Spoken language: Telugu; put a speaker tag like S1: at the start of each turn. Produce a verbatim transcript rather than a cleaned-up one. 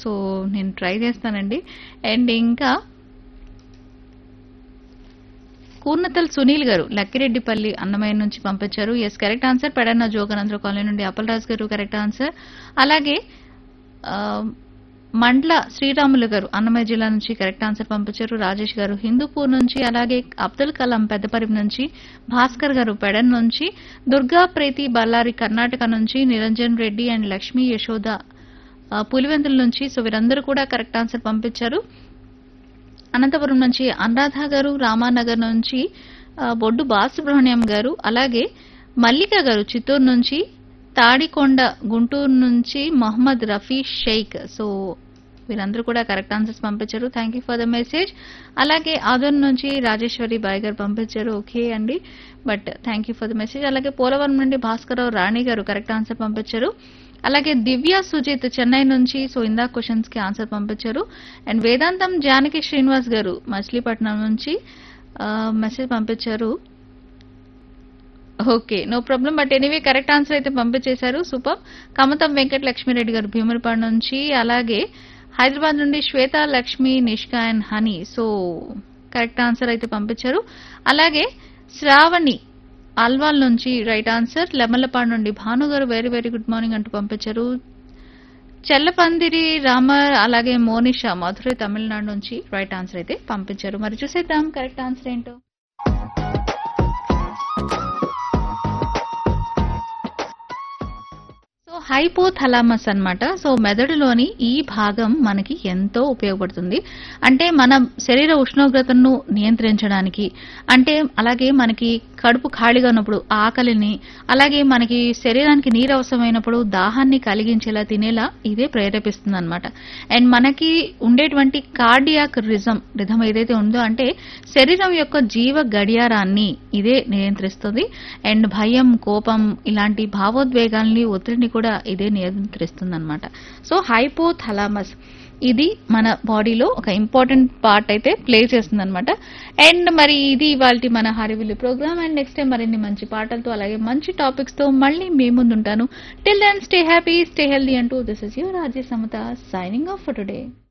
S1: సో నేను ట్రై చేస్తానండి. అండ్ ఇంకా కూర్నతల్ సునీల్ గారు లక్కిరెడ్డిపల్లి అన్నమయ్య నుంచి పంపించారు. Yes correct answer. పెడన్న Joganandra colony నుండి అప్పలరాజు గారు కరెక్ట్ ఆన్సర్. అలాగే ఆ, మండ్ల శ్రీరాములు గారు అన్నమయ్య జిల్లా నుంచి కరెక్ట్ ఆన్సర్ పంపించారు. రాజేష్ గారు హిందూపూర్ నుంచి, అలాగే అబ్దుల్ కలాం పెద్దపరిం నుంచి, భాస్కర్ గారు పెడన్ నుంచి, దుర్గా ప్రీతి బళ్ళారి కర్ణాటక నుంచి, నిరంజన్ రెడ్డి అండ్ లక్ష్మీ యశోద ఆ, పులివెందుల నుంచి. సో వీరందరూ కూడా కరెక్ట్ ఆన్సర్ పంపించారు. అనంతపురం నుంచి అనురాధ గారు, రామానగర్ నుంచి ఆ, బొడ్డు బాలసుబ్రహ్మణ్యం గారు, అలాగే మల్లిక గారు చిత్తూరు నుంచి, తాడికొండ గుంటూరు నుంచి మహమ్మద్ రఫీ షేక్. సో వీరందరూ కూడా కరెక్ట్ ఆన్సర్స్ పంపించారు. Thank you for the message. అలాగే ఆదోన్ నుంచి రాజేశ్వరి బాయ్ గారు పంపించారు. ఓకే అండి, but thank you for the message. అలాగే పోలవరం నుండి భాస్కరరావు రాణి గారు కరెక్ట్ ఆన్సర్ పంపించారు. అలాగే దివ్య సుజిత్ చెన్నై నుంచి సో ఇందా క్వశ్చన్స్ కి ఆన్సర్ పంపించారు. అండ్ వేదాంతం జానకి శ్రీనివాస్ గారు మచిలీపట్నం నుంచి మెసేజ్ పంపించారు. Okay, no problem, but anyway correct answer అయితే పంపించేశారు. సూపర్. కమతం వెంకట లక్ష్మీరెడ్డి గారు భీములపాడు నుంచి, అలాగే హైదరాబాద్ నుండి శ్వేత Lakshmi Nishka and honey. So correct answer అయితే పంపించారు. అలాగే శ్రావణి అల్వాల్ నుంచి రైట్ ఆన్సర్. లెమల్లపాడు నుండి భాను గారు వెరీ వెరీ గుడ్ మార్నింగ్ అంటూ పంపించారు. చెల్లపందిరి రామ, అలాగే మోనిషా మధురై తమిళనాడు నుంచి రైట్ ఆన్సర్ అయితే పంపించారు. మరి చూసేద్దాం కరెక్ట్ ఆన్సర్ ఏంటో. సో హైపోథలామస్ అన్నమాట. సో మెదడులోని ఈ భాగం మనకి ఎంతో ఉపయోగపడుతుంది. అంటే మన శరీర ఉష్ణోగ్రతను నియంత్రించడానికి, అంటే అలాగే మనకి కడుపు ఖాళీగా ఉన్నప్పుడు ఆకలిని, అలాగే మనకి శరీరానికి నీరు అవసరమైనప్పుడు దాహాన్ని కలిగించేలా తినేలా ఇదే ప్రేరేపిస్తుంది అనమాట. అండ్ మనకి ఉండేటువంటి కార్డియాక్ రిజం రిధం ఏదైతే ఉందో, అంటే శరీరం యొక్క జీవ గడియారాన్ని ఇదే నియంత్రిస్తుంది. అండ్ భయం, కోపం ఇలాంటి భావోద్వేగాల్ని, ఒత్తిడిని కూడా ఇదే నియంత్రిస్తుంది అనమాట. సో హైపోథలామస్ ఇది మన బాడీలో ఒక ఇంపార్టెంట్ పార్ట్ అయితే ప్లే చేస్తుంది అనమాట. అండ్ మరి ఇది ఇవాల్టి మన హరివిల్లు ప్రోగ్రామ్. అండ్ నెక్స్ట్ టైం మరిన్ని మంచి పాటలతో, అలాగే మంచి టాపిక్స్ తో మళ్ళీ మీ ముందుంటాను. Till then stay happy, stay healthy అంటూ this is your Raje Samata signing off for today.